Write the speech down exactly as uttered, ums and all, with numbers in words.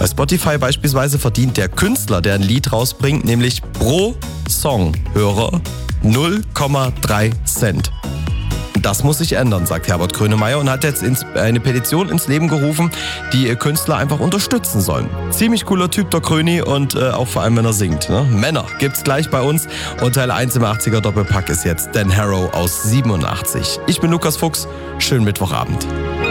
Bei Spotify beispielsweise verdient der Künstler, der ein Lied rausbringt, nämlich pro Songhörer null Komma drei Cent. Das muss sich ändern, sagt Herbert Grönemeyer und hat jetzt ins, eine Petition ins Leben gerufen, die Künstler einfach unterstützen sollen. Ziemlich cooler Typ, der Gröni, und äh, auch vor allem, wenn er singt. Ne? Männer gibt's gleich bei uns und Teil eins im achtziger Doppelpack ist jetzt Dan Harrow aus siebenundachtzig. Ich bin Lukas Fuchs, schönen Mittwochabend.